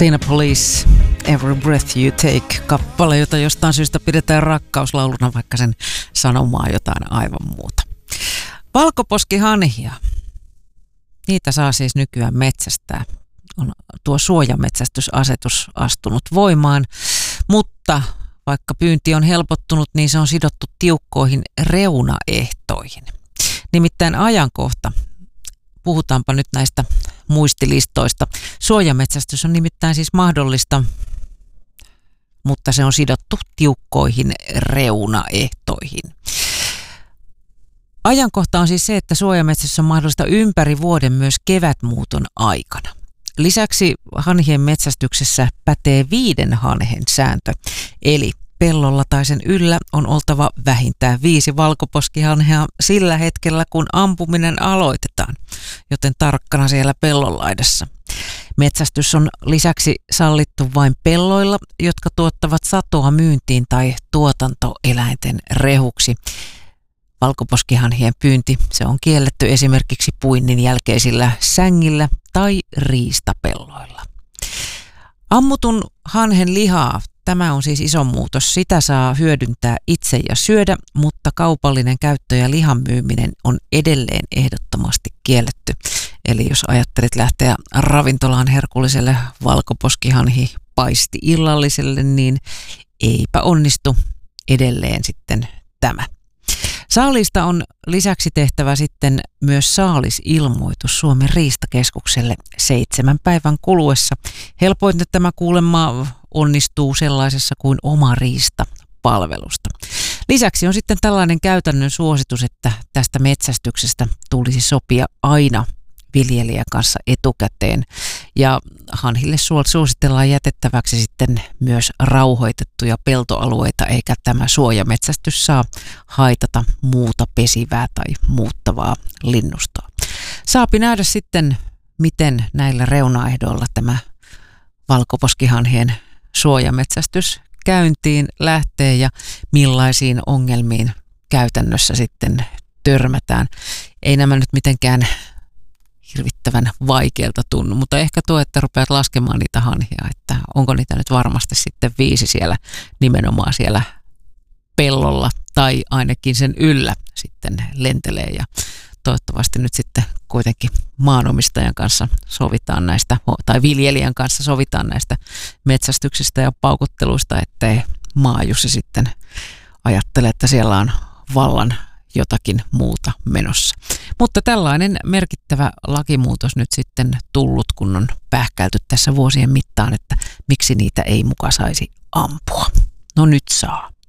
Siinä Police, Every Breath You Take, kappale, jota jostain syystä pidetään rakkauslauluna, vaikka sen sanomaa jotain aivan muuta. Valkoposkihanhia, niitä saa siis nykyään metsästää. On tuo suojametsästysasetus astunut voimaan, mutta vaikka pyynti on helpottunut, niin se on sidottu tiukkoihin reunaehtoihin. Nimittäin ajankohta, puhutaanpa nyt näistä muistilistoista. Suojametsästys on nimittäin siis mahdollista, mutta se on sidottu tiukkoihin reunaehtoihin. Ajankohta on siis se, että suojametsästys on mahdollista ympäri vuoden myös kevätmuuton aikana. Lisäksi hanhien metsästyksessä pätee 5 hanhen sääntö, eli pellolla tai sen yllä on oltava vähintään 5 valkoposkihanhea sillä hetkellä, kun ampuminen aloitetaan, joten tarkkana siellä pellonlaidassa. Metsästys on lisäksi sallittu vain pelloilla, jotka tuottavat satoa myyntiin tai tuotantoeläinten rehuksi. Valkoposkihanhien pyynti, se on kielletty esimerkiksi puinnin jälkeisillä sängillä tai riistapelloilla. Ammutun hanhen lihaa, tämä on siis iso muutos. Sitä saa hyödyntää itse ja syödä, mutta kaupallinen käyttö ja lihan myyminen on edelleen ehdottomasti kielletty. Eli jos ajattelet lähteä ravintolaan herkulliselle valkoposkihanhi paisti illalliselle, niin eipä onnistu edelleen sitten tämä. Saalista on lisäksi tehtävä sitten myös saalisilmoitus Suomen riistakeskukselle 7 päivän kuluessa. Helpointa tämä kuulemma onnistuu sellaisessa kuin oma riista-palvelusta. Lisäksi on sitten tällainen käytännön suositus, että tästä metsästyksestä tulisi sopia aina viljelijän kanssa etukäteen. Ja hanhille suositellaan jätettäväksi sitten myös rauhoitettuja peltoalueita, eikä tämä suojametsästys saa haitata muuta pesivää tai muuttavaa linnustoa. Saapi nähdä sitten, miten näillä reunaehdoilla tämä valkoposkihanhien suojametsästys käyntiin lähtee ja millaisiin ongelmiin käytännössä sitten törmätään. Ei nämä nyt mitenkään hirvittävän vaikealta tunnu, mutta ehkä tuo, että rupeat laskemaan niitä hanhia, että onko niitä nyt varmasti sitten 5 siellä nimenomaan siellä pellolla tai ainakin sen yllä sitten lentelee ja toivottavasti nyt sitten kuitenkin maanomistajan kanssa sovitaan näistä tai viljelijän kanssa sovitaan näistä metsästyksistä ja paukutteluista, ettei maajussi sitten ajattele, että siellä on vallan jotakin muuta menossa. Mutta tällainen merkittävä lakimuutos nyt sitten tullut, kun on pähkäilty tässä vuosien mittaan, että miksi niitä ei muka saisi ampua. No nyt saa.